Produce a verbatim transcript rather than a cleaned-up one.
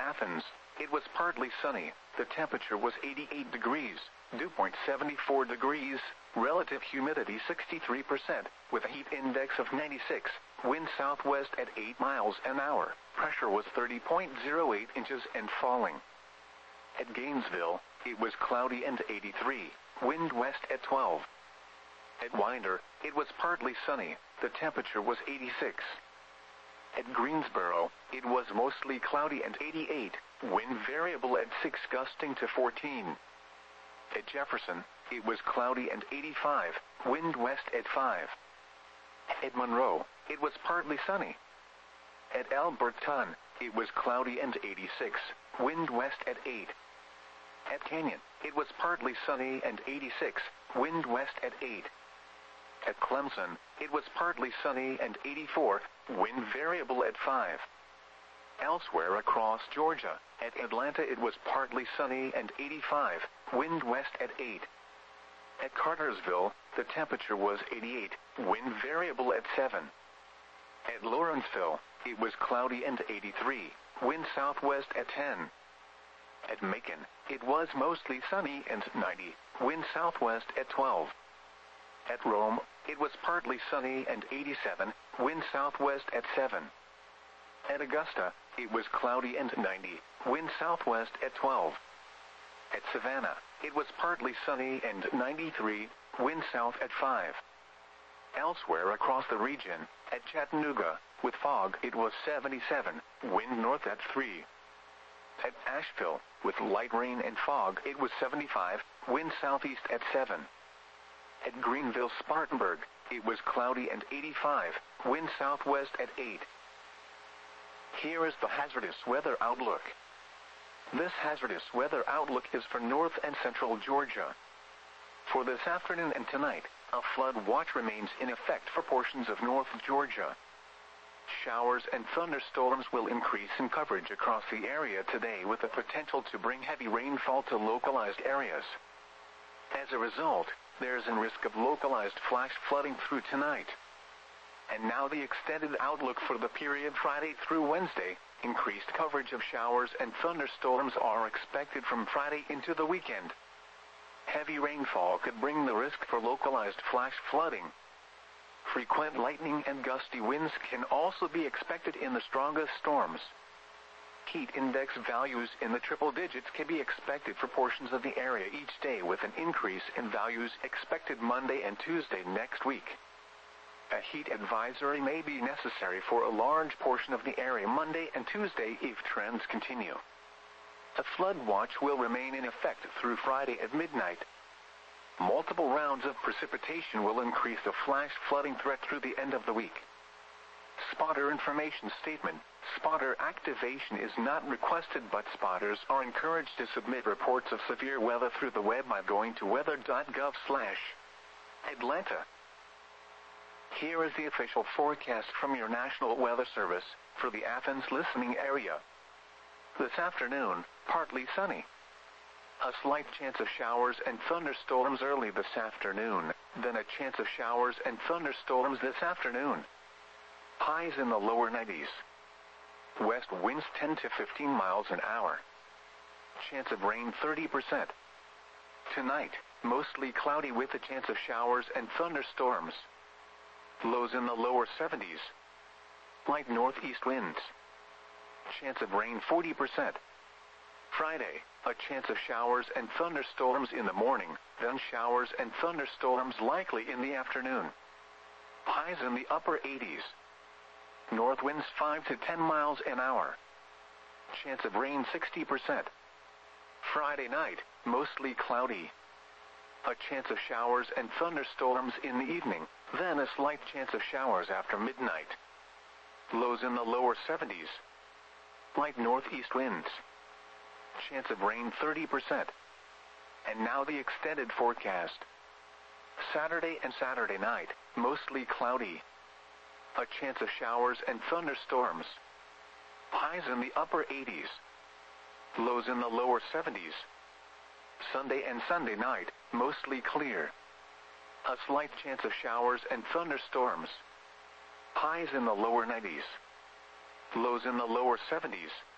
Athens, it was partly sunny. The temperature was eighty-eight degrees, dew point seventy-four degrees, relative humidity sixty-three percent, with a heat index of ninety-six, wind southwest at eight miles an hour, pressure was thirty point zero eight inches and falling. At Gainesville, it was cloudy and eighty-three, wind west at twelve. At Winder, it was partly sunny, the temperature was eighty-six. At Greensboro, it was mostly cloudy and eighty-eight, wind variable at six gusting to fourteen. At Jefferson, it was cloudy and eighty-five, wind west at five. At Monroe, it was partly sunny. At Alberton, it was cloudy and eighty-six, wind west at eight. At Canyon, it was partly sunny and eighty-six, wind west at eight. At Clemson, it was partly sunny and eighty-four, wind variable at five. Elsewhere across Georgia, at Atlanta it was partly sunny and eighty-five, wind west at eight. At Cartersville, the temperature was eighty-eight, wind variable at seven. At Lawrenceville, it was cloudy and eighty-three, wind southwest at ten. At Macon, it was mostly sunny and ninety, wind southwest at twelve. At Rome, it was partly sunny and eighty-seven, wind southwest at seven. At Augusta, it was cloudy and ninety, wind southwest at twelve. At Savannah, it was partly sunny and ninety-three, wind south at five. Elsewhere across the region, at Chattanooga, with fog it was seventy-seven, wind north at three. At Asheville, with light rain and fog it was seventy-five, wind southeast at seven. At Greenville-Spartanburg, it was cloudy and eighty-five, wind southwest at eight. Here is the hazardous weather outlook. This hazardous weather outlook is for north and central Georgia. For this afternoon and tonight, a flood watch remains in effect for portions of north Georgia. Showers and thunderstorms will increase in coverage across the area today with the potential to bring heavy rainfall to localized areas. As a result, there is a risk of localized flash flooding through tonight. And now the extended outlook for the period Friday through Wednesday. Increased coverage of showers and thunderstorms are expected from Friday into the weekend. Heavy rainfall could bring the risk for localized flash flooding. Frequent lightning and gusty winds can also be expected in the strongest storms. Heat index values in the triple digits can be expected for portions of the area each day, with an increase in values expected Monday and Tuesday next week. A heat advisory may be necessary for a large portion of the area Monday and Tuesday if trends continue. A flood watch will remain in effect through Friday at midnight. Multiple rounds of precipitation will increase the flash flooding threat through the end of the week. Spotter information statement. Spotter activation is not requested, but spotters are encouraged to submit reports of severe weather through the web by going to weather dot gov slash Atlanta. Here is the official forecast from your National Weather Service for the Athens listening area. This afternoon, partly sunny. A slight chance of showers and thunderstorms early this afternoon, then a chance of showers and thunderstorms this afternoon. Highs in the lower nineties. West winds ten to fifteen miles an hour. Chance of rain thirty percent. Tonight, mostly cloudy with a chance of showers and thunderstorms. Lows in the lower seventies. Light northeast winds. Chance of rain forty percent. Friday, a chance of showers and thunderstorms in the morning, then showers and thunderstorms likely in the afternoon. Highs in the upper eighties. North winds five to ten miles an hour. Chance of rain sixty percent. Friday night, mostly cloudy. A chance of showers and thunderstorms in the evening, then a slight chance of showers after midnight. Lows in the lower seventies. Light northeast winds. Chance of rain thirty percent. And now the extended forecast. Saturday and Saturday night, mostly cloudy. A chance of showers and thunderstorms. Highs in the upper eighties. Lows in the lower seventies. Sunday and Sunday night, mostly clear. A slight chance of showers and thunderstorms. Highs in the lower nineties. Lows in the lower seventies.